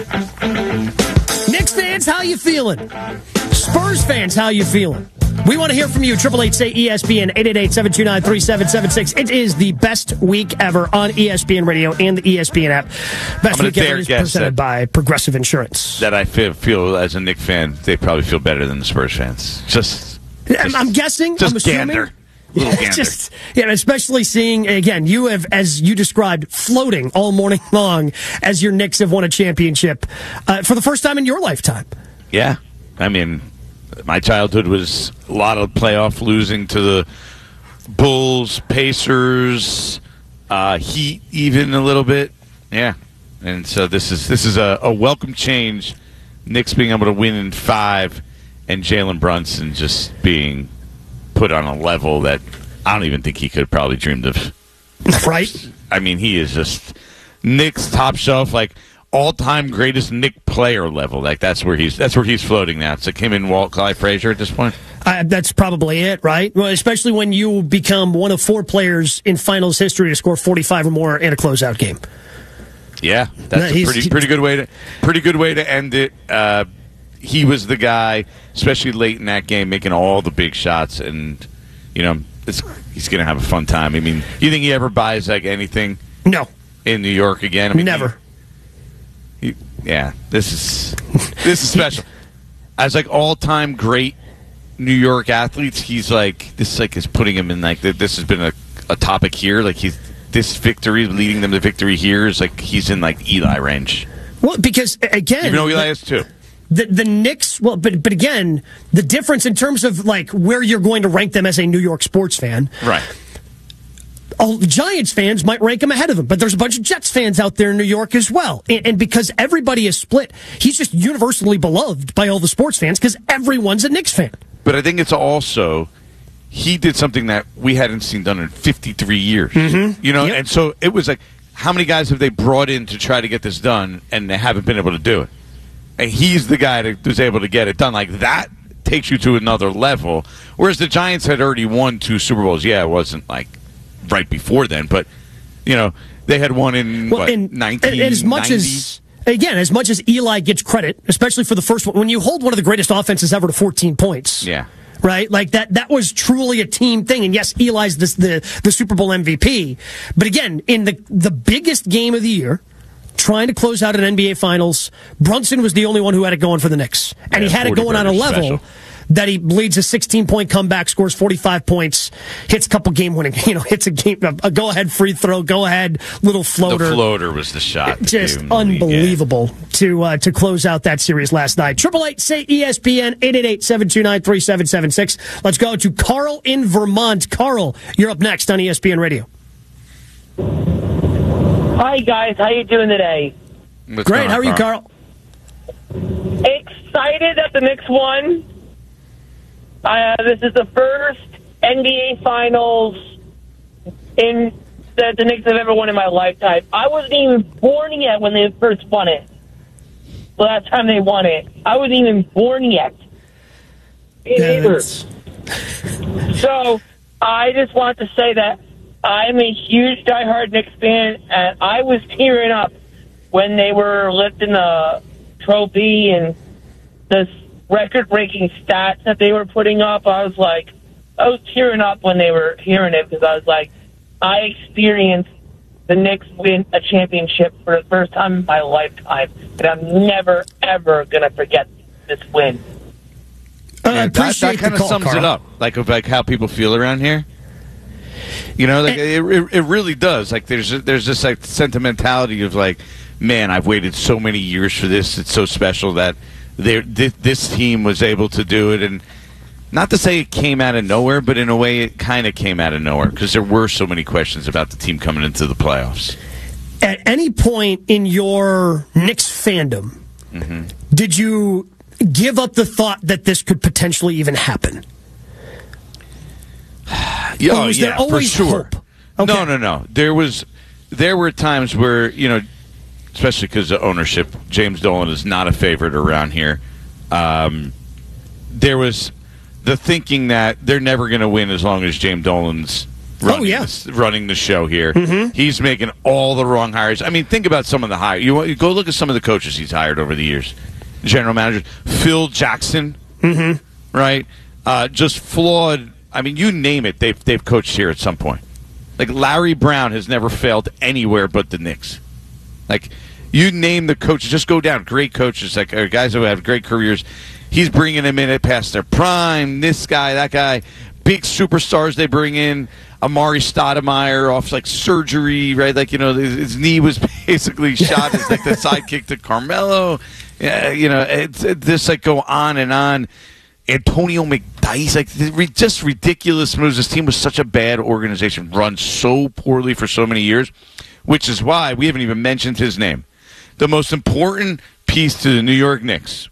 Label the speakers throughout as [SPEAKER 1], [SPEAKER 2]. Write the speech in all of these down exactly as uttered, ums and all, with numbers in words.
[SPEAKER 1] Knicks fans, how you feeling? Spurs fans, how you feeling? We want to hear from you. Triple Eight say E S P N eight eight eight, seven two nine, three seven seven six. It is the best week ever on E S P N Radio and the E S P N app. Best week ever is presented by Progressive Insurance.
[SPEAKER 2] That I feel, feel as a Knicks fan, they probably feel better than the Spurs fans. Just, just
[SPEAKER 1] I'm guessing.
[SPEAKER 2] Just
[SPEAKER 1] I'm assuming.
[SPEAKER 2] gander. Little gander.
[SPEAKER 1] Just, yeah, especially seeing, again, you have, as you described, floating all morning long as your Knicks have won a championship uh, for the first time in your lifetime.
[SPEAKER 2] Yeah. I mean, my childhood was a lot of playoff losing to the Bulls, Pacers, uh, Heat, even a little bit. Yeah. And so this is this is a, a welcome change. Knicks being able to win in five and Jalen Brunson just being put on a level that I don't even think he could have probably dreamed of.
[SPEAKER 1] Right?
[SPEAKER 2] I mean, he is just Knicks top shelf, like all-time greatest Knick player level. Like that's where he's that's where he's floating now. It's like him and Walt Clyde Frazier at this point.
[SPEAKER 1] Uh, that's probably it, right? Well, especially when you become one of four players in finals history to score forty-five or more in a closeout game.
[SPEAKER 2] Yeah, that's a pretty pretty good way to pretty good way to end it. Uh, he was the guy, especially late in that game, making all the big shots, and you know it's, he's going to have a fun time. I mean, you think he ever buys like anything?
[SPEAKER 1] No,
[SPEAKER 2] in New York again? I mean,
[SPEAKER 1] never.
[SPEAKER 2] He, he, yeah, this is this is special. As like all time great New York athletes, he's like this. Is like is putting him in like this has been a, a topic here. Like he's. This victory, leading them to victory here, is like he's in like Eli range.
[SPEAKER 1] Well, because again,
[SPEAKER 2] even though Eli is too.
[SPEAKER 1] The the Knicks, well, but but again, the difference in terms of like where you're going to rank them as a New York sports fan,
[SPEAKER 2] right?
[SPEAKER 1] All Giants fans might rank him ahead of him, but there's a bunch of Jets fans out there in New York as well, and, and because everybody is split, he's just universally beloved by all the sports fans because everyone's a Knicks fan.
[SPEAKER 2] But I think it's also. He did something that we hadn't seen done in fifty-three years.
[SPEAKER 1] Mm-hmm.
[SPEAKER 2] You know,
[SPEAKER 1] yep.
[SPEAKER 2] And so it was like, how many guys have they brought in to try to get this done, and they haven't been able to do it? And he's the guy that was able to get it done. Like, that takes you to another level. Whereas the Giants had already won two Super Bowls. Yeah, it wasn't, like, right before then, but, you know, they had won in,
[SPEAKER 1] well,
[SPEAKER 2] what,
[SPEAKER 1] in,
[SPEAKER 2] nineteen ninety?
[SPEAKER 1] As much as... Again, as much as Eli gets credit, especially for the first one, when you hold one of the greatest offenses ever to fourteen points...
[SPEAKER 2] Yeah.
[SPEAKER 1] Right? Like that that was truly a team thing. And yes, Eli's the, the, the Super Bowl M V P. But again, in the, the biggest game of the year, trying to close out an N B A Finals, Brunson was the only one who had it going for the Knicks. And yeah, he had it going on a level special. That he leads a sixteen-point comeback, scores forty-five points, hits a couple game-winning, you know, hits a game, a go-ahead free throw, go-ahead little floater.
[SPEAKER 2] The floater was the shot.
[SPEAKER 1] Just unbelievable to uh, to close out that series last night. Triple eight say E S P N eight eight eight, seven two nine, three seven seven six. Let's go to Carl in Vermont. Carl, you're up next on E S P N Radio.
[SPEAKER 3] Hi guys, how you doing today?
[SPEAKER 2] What's
[SPEAKER 1] Great. How are you, Carl?
[SPEAKER 3] Excited that the Knicks won. Uh, this is the first N B A Finals in that the Knicks have ever won in my lifetime. I wasn't even born yet when they first won it. The last time they won it, I wasn't even born yet.
[SPEAKER 1] Yeah,
[SPEAKER 3] so I just want to say that I'm a huge diehard Knicks fan, and I was tearing up when they were lifting the trophy and the record-breaking stats that they were putting up. I was like, I was tearing up when they were hearing it because I was like, I experienced the Knicks win a championship for the first time in my lifetime, and I'm never, ever going to forget this win.
[SPEAKER 1] Uh, I appreciate
[SPEAKER 2] that that kind
[SPEAKER 1] the
[SPEAKER 2] of
[SPEAKER 1] call,
[SPEAKER 2] sums
[SPEAKER 1] Carl.
[SPEAKER 2] it up, like of like how people feel around here. You know, like it, it, it really does. Like there's there's this like sentimentality of like, man, I've waited so many years for this. It's so special that they this, this team was able to do it, and not to say it came out of nowhere, but in a way it kind of came out of nowhere because there were so many questions about the team coming into the playoffs.
[SPEAKER 1] At any point in your Knicks fandom, mm-hmm. did you give up the thought that this could potentially even happen?
[SPEAKER 2] Oh,
[SPEAKER 1] was
[SPEAKER 2] yeah,
[SPEAKER 1] there always
[SPEAKER 2] for sure.
[SPEAKER 1] hope? Okay.
[SPEAKER 2] No, no, no. There was, there were times where, you know, especially because of ownership, James Dolan is not a favorite around here. Um, there was the thinking that they're never going to win as long as James Dolan's running,
[SPEAKER 1] oh, yeah.
[SPEAKER 2] this, running the show here.
[SPEAKER 1] Mm-hmm.
[SPEAKER 2] He's making all the wrong hires. I mean, think about some of the hires. You, you go look at some of the coaches he's hired over the years. General managers. Phil Jackson,
[SPEAKER 1] mm-hmm.
[SPEAKER 2] right? Uh, just flawed. I mean, you name it, they've, they've coached here at some point. Like, Larry Brown has never failed anywhere but the Knicks. Like, you name the coaches, just go down. Great coaches, like or guys who have great careers. He's bringing them in at past their prime. This guy, that guy, big superstars they bring in. Amari Stoudemire off like surgery, right? Like, you know, his, his knee was basically shot as like the sidekick to Carmelo. Yeah, you know, it's it, just like go on and on. Antonio McDyess, like just ridiculous moves. This team was such a bad organization, run so poorly for so many years, which is why we haven't even mentioned his name. The most important piece to the New York Knicks,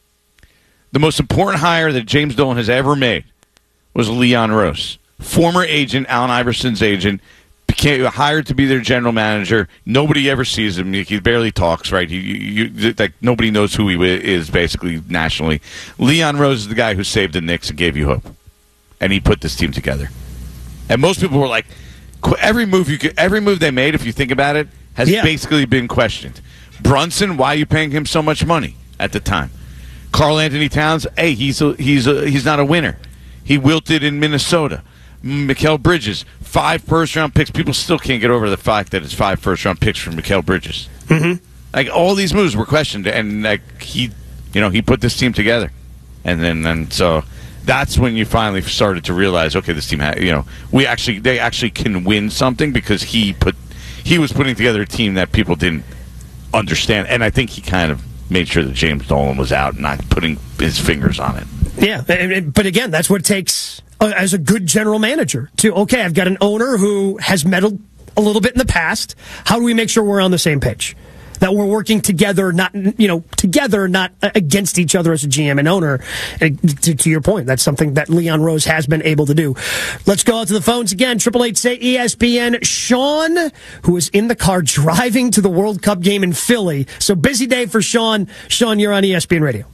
[SPEAKER 2] the most important hire that James Dolan has ever made was Leon Rose, former agent, Allen Iverson's agent, became hired to be their general manager. Nobody ever sees him. He barely talks, right? He, you, you, like nobody knows who he is, basically, nationally. Leon Rose is the guy who saved the Knicks and gave you hope, and he put this team together. And most people were like, every move you could, every move they made, if you think about it, has yeah. basically been questioned. Brunson, why are you paying him so much money at the time? Karl Anthony Towns, hey, he's a, he's a, he's not a winner. He wilted in Minnesota. Mikal Bridges, five first-round picks. People still can't get over the fact that it's five first-round picks from Mikal Bridges.
[SPEAKER 1] Mm-hmm.
[SPEAKER 2] Like, all these moves were questioned, and like he, you know, he put this team together, and then and so that's when you finally started to realize, okay, this team, ha- you know, we actually they actually can win something because he put he was putting together a team that people didn't understand, and I think he kind of made sure that James Dolan was out, not putting his fingers on it.
[SPEAKER 1] Yeah, but again, that's what it takes as a good general manager to, okay, I've got an owner who has meddled a little bit in the past. How do we make sure we're on the same page? That we're working together, not, you know, together, not against each other as a G M and owner. And to, to your point, that's something that Leon Rose has been able to do. Let's go out to the phones again. Triple eight say E S P N. Sean, who is in the car driving to the World Cup game in Philly. So busy day for Sean. Sean, you're on E S P N Radio.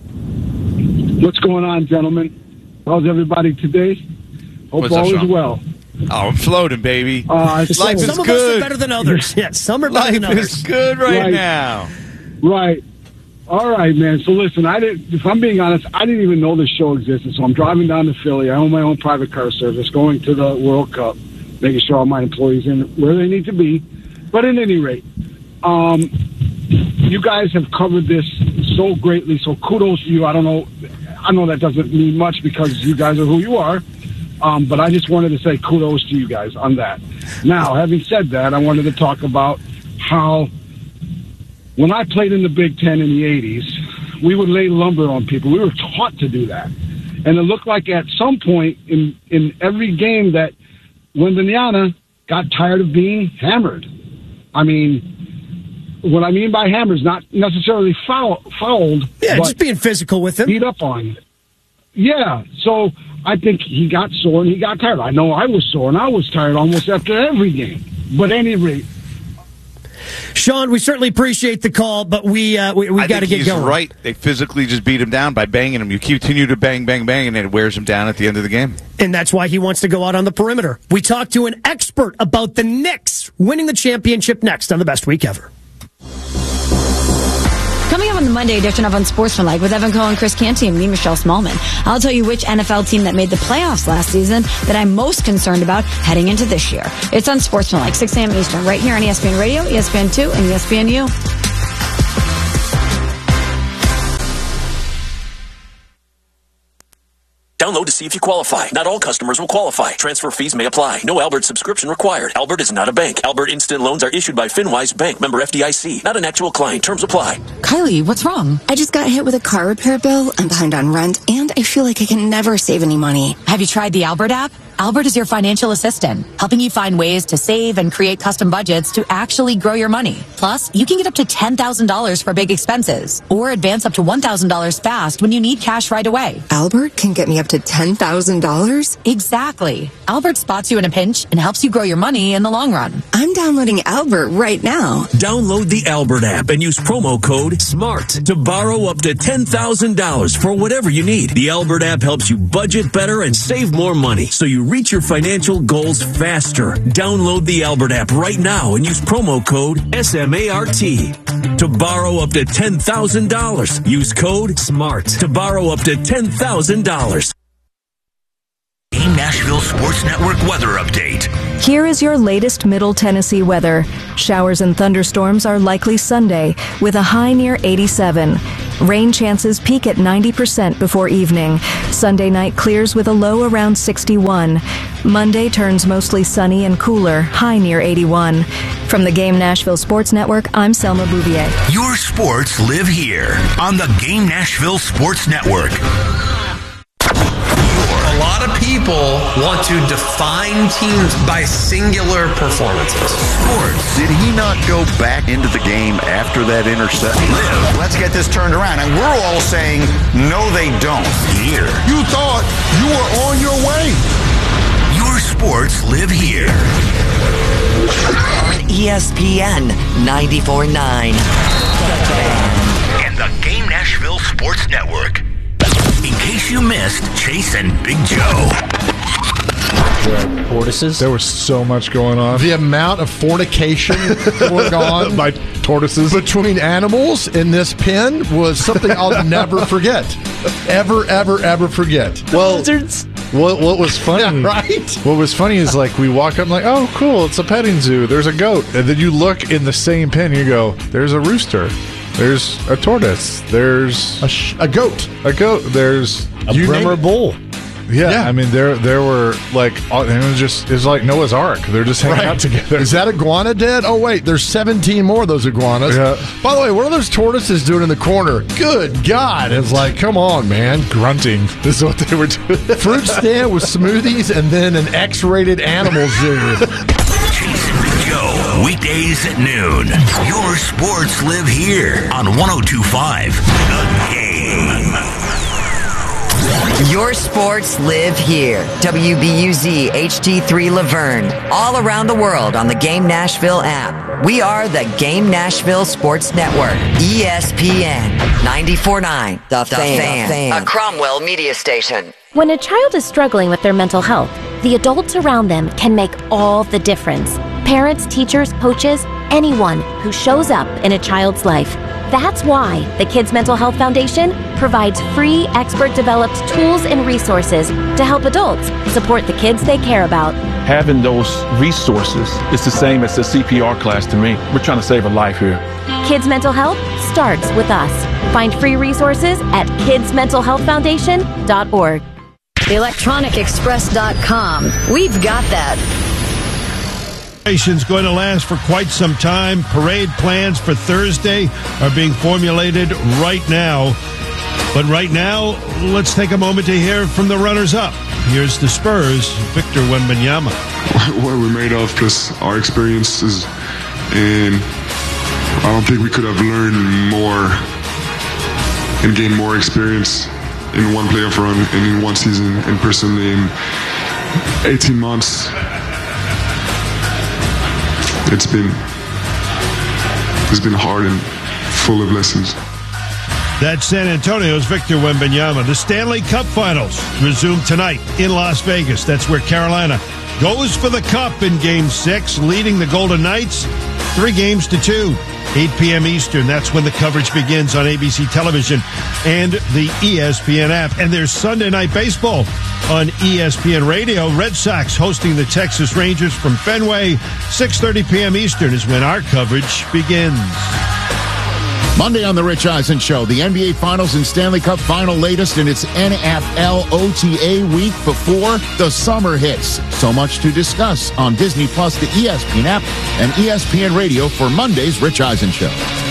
[SPEAKER 4] What's going on, gentlemen? How's everybody today? Hope
[SPEAKER 2] What's
[SPEAKER 4] all
[SPEAKER 2] up,
[SPEAKER 4] is
[SPEAKER 2] Sean?
[SPEAKER 4] well.
[SPEAKER 2] Oh, I'm floating, baby.
[SPEAKER 4] Uh,
[SPEAKER 2] Life
[SPEAKER 4] so,
[SPEAKER 2] is
[SPEAKER 1] some of
[SPEAKER 2] good.
[SPEAKER 1] us are better than others. Yeah, some are better
[SPEAKER 2] Life
[SPEAKER 1] than others.
[SPEAKER 2] is good right,
[SPEAKER 4] Right.
[SPEAKER 2] now.
[SPEAKER 4] Right. All right, man. So listen, I didn't. If I'm being honest, I didn't even know this show existed. So I'm driving down to Philly. I own my own private car service, going to the World Cup, making sure all my employees in where they need to be. But at any rate, um, you guys have covered this so greatly. So kudos to you. I don't know. I know that doesn't mean much because you guys are who you are. Um, but I just wanted to say kudos to you guys on that. Now, having said that, I wanted to talk about how when I played in the Big Ten in the eighties, we would lay lumber on people. We were taught to do that. And it looked like at some point in, in every game that Wembanyama got tired of being hammered. I mean, what I mean by hammered is not necessarily foul, fouled.
[SPEAKER 1] Yeah,
[SPEAKER 4] but
[SPEAKER 1] just being physical with him.
[SPEAKER 4] beat up on. Yeah, so I think he got sore and he got tired. I know I was sore and I was tired almost after every game. But at any rate,
[SPEAKER 1] Sean, we certainly appreciate the call, but we uh, we, we got to get
[SPEAKER 2] he's
[SPEAKER 1] going.
[SPEAKER 2] Right, they physically just beat him down by banging him. You continue to bang, bang, bang, and it wears him down at the end of the game.
[SPEAKER 1] And that's why he wants to go out on the perimeter. We talked to an expert about the Knicks winning the championship next on the Best Week Ever.
[SPEAKER 5] Coming up on the Monday edition of Unsportsmanlike with Evan Cohen, Chris Canty, and me, Michelle Smallman, I'll tell you which N F L team that made the playoffs last season that I'm most concerned about heading into this year. It's Unsportsmanlike, six a.m. Eastern, right here on E S P N Radio, E S P N two, and E S P N U.
[SPEAKER 6] Download to see if you qualify. Not all customers will qualify. Transfer fees may apply. No Albert subscription required. Albert is not a bank. Albert Instant Loans are issued by FinWise Bank, member F D I C. Not an actual client. Terms apply.
[SPEAKER 7] Kylie, what's wrong? I just got hit with a car repair bill. I'm behind on rent, and I feel like I can never save any money.
[SPEAKER 8] Have you tried the Albert app? Albert is your financial assistant, helping you find ways to save and create custom budgets to actually grow your money. Plus, you can get up to ten thousand dollars for big expenses or advance up to one thousand dollars fast when you need cash right away.
[SPEAKER 7] Albert can get me up to ten thousand dollars?
[SPEAKER 8] Exactly. Albert spots you in a pinch and helps you grow your money in the long run.
[SPEAKER 7] I'm downloading Albert right now.
[SPEAKER 9] Download the Albert app and use promo code SMART to borrow up to ten thousand dollars for whatever you need. The Albert app helps you budget better and save more money, so you Reach your financial goals faster. Download the Albert app right now and use promo code S M A R T to borrow up to ten thousand dollars. Use code SMART to borrow up to ten thousand dollars.
[SPEAKER 10] Game Nashville Sports Network weather update.
[SPEAKER 11] Here is your latest Middle Tennessee weather. Showers and thunderstorms are likely Sunday with a high near eighty-seven. Rain chances peak at ninety percent before evening. Sunday night clears with a low around sixty-one. Monday turns mostly sunny and cooler, high near eighty-one. From the Game Nashville Sports Network, I'm Selma Bouvier.
[SPEAKER 10] Your sports live here on the Game Nashville Sports Network.
[SPEAKER 12] A lot of people want to define teams by singular performances.
[SPEAKER 10] Sports.
[SPEAKER 13] Did he not go back into the game after that interception?
[SPEAKER 10] Live.
[SPEAKER 14] Let's get this turned around. And we're all saying, no, they don't.
[SPEAKER 10] Here.
[SPEAKER 14] You thought you were on your way.
[SPEAKER 10] Your sports live here.
[SPEAKER 15] On E S P N ninety-four point nine.
[SPEAKER 10] And the Game Nashville Sports Network. In case you missed Chase and Big Joe.
[SPEAKER 16] The tortoises.
[SPEAKER 17] There was so much going on.
[SPEAKER 18] The amount of fornication foregone
[SPEAKER 17] by tortoises
[SPEAKER 18] between animals in this pen was something I'll never forget. Ever, ever, ever forget.
[SPEAKER 17] Well, lizards. What what was funny?
[SPEAKER 18] Yeah, right.
[SPEAKER 17] What was funny is like we walk up and like, oh, cool, it's a petting zoo. There's a goat, and then you look in the same pen, and you go, there's a rooster. There's a tortoise. There's
[SPEAKER 18] a, sh- a goat.
[SPEAKER 17] A goat. There's
[SPEAKER 16] a Bremer bull.
[SPEAKER 17] Yeah,
[SPEAKER 18] yeah,
[SPEAKER 17] I mean there there were like it was just it's like Noah's Ark. They're just hanging
[SPEAKER 18] right.
[SPEAKER 17] out together.
[SPEAKER 18] Is that iguana dead? Oh wait, there's seventeen more of those iguanas.
[SPEAKER 17] Yeah.
[SPEAKER 18] By the way, what are those tortoises doing in the corner? Good God! It's like, come on, man,
[SPEAKER 17] grunting. This is what they were doing.
[SPEAKER 18] Fruit stand with smoothies and then an X-rated animal zoo.
[SPEAKER 10] Jason and Joe, weekdays at noon. Your sports live here on one oh two point five The Game.
[SPEAKER 15] Your sports live here. W B U Z H D three Laverne. All around the world on the Game Nashville app. We are the Game Nashville Sports Network. E S P N ninety-four point nine. The, the fan. fan. A Cromwell media station.
[SPEAKER 19] When a child is struggling with their mental health, the adults around them can make all the difference. Parents, teachers, coaches, anyone who shows up in a child's life. That's why the Kids Mental Health Foundation provides free, expert-developed tools and resources to help adults support the kids they care about.
[SPEAKER 20] Having those resources is the same as the C P R class to me. We're trying to save a life here.
[SPEAKER 19] Kids Mental Health starts with us. Find free resources at kids mental health foundation dot org.
[SPEAKER 5] electronic express dot com. We've got that.
[SPEAKER 21] Is going to last for quite some time. Parade plans for Thursday are being formulated right now. But right now, let's take a moment to hear from the runners-up. Here's the Spurs, Victor Wembanyama.
[SPEAKER 22] What we're made of, plus our experiences, and I don't think we could have learned more and gained more experience in one playoff run and in one season, and personally in eighteen months. It's been it's been hard and full of lessons.
[SPEAKER 21] That's San Antonio's Victor Wembanyama. The Stanley Cup Finals resume tonight in Las Vegas. That's where Carolina goes for the Cup in Game six, leading the Golden Knights three games to two. eight p.m. Eastern. That's when the coverage begins on A B C television and the E S P N app. And there's Sunday Night Baseball on E S P N Radio. Red Sox hosting the Texas Rangers from Fenway. six thirty p.m. Eastern is when our coverage begins.
[SPEAKER 23] Monday on The Rich Eisen Show, the N B A Finals and Stanley Cup Final latest in its N F L O T A week before the summer hits. So much to discuss on Disney Plus, the E S P N app, and E S P N Radio for Monday's Rich Eisen Show.